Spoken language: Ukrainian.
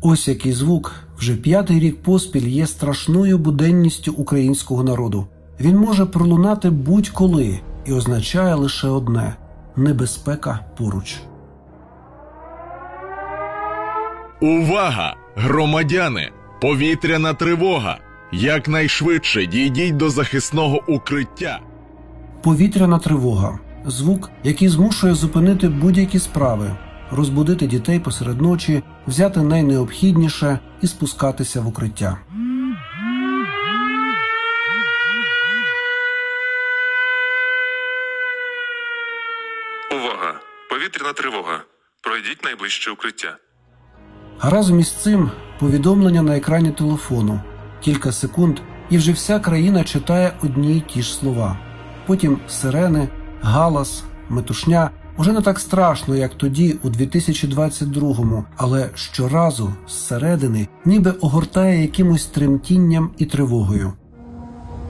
Ось який звук вже 5-й рік поспіль є страшною буденністю українського народу. Він може пролунати будь-коли і означає лише одне – небезпека поруч. Увага! Громадяни! Повітряна тривога! Якнайшвидше дійдіть до захисного укриття. Повітряна тривога – звук, який змушує зупинити будь-які справи, розбудити дітей посеред ночі, взяти найнеобхідніше і спускатися в укриття. Увага! Повітряна тривога. Пройдіть найближче укриття. А разом із цим повідомлення на екрані телефону. Кілька секунд, і вже вся країна читає одні й ті ж слова. Потім сирени, галас, метушня. Уже не так страшно, як тоді, у 2022-му, але щоразу зсередини ніби огортає якимось тремтінням і тривогою.